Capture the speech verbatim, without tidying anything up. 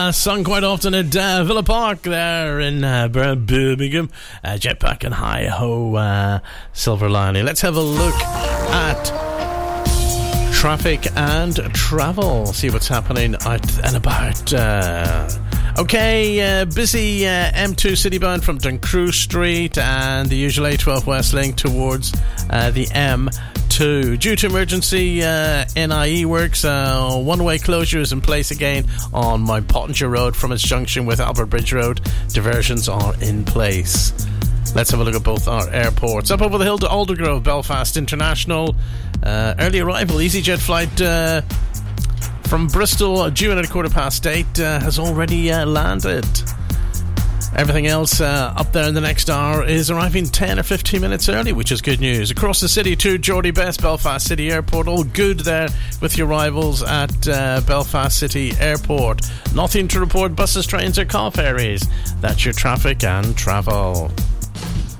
Uh, sung quite often at uh, Villa Park there in uh, Birmingham. Uh, Jetpack and Hi Ho, uh, Silver Lining. Let's have a look at traffic and travel. See what's happening out and about. Uh, okay, uh, busy uh, M two citybound from Duncrew Street and the usual A twelve West link towards uh, the M two. Due to emergency uh, N I E works, uh, one-way closure is in place again on Mount Pottinger Road from its junction with Albert Bridge Road. Diversions are in place. Let's have a look at both our airports. Up over the hill to Aldergrove, Belfast International. Uh, early arrival, EasyJet flight uh, from Bristol, due in at a quarter past eight, uh, has already uh, landed. Everything else uh, up there in the next hour is arriving ten or fifteen minutes early, which is good news. Across the city too, Geordie Best, Belfast City Airport, all good there with your arrivals at uh, Belfast City Airport. Nothing to report, buses, trains or car ferries. That's your traffic and travel.